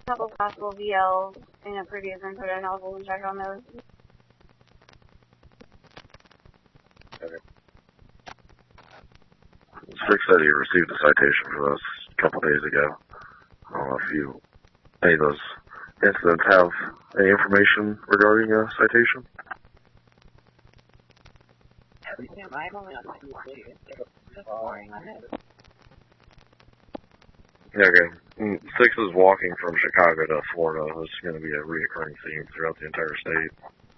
couple possible VLs in a previous input, and I'll go and check on those. Okay. 6 said he received a citation for this a couple days ago. I don't know if any of those incidents have any information regarding a citation. Yeah, okay. 6 is walking from Chicago to Florida. This is going to be a reoccurring theme throughout the entire state.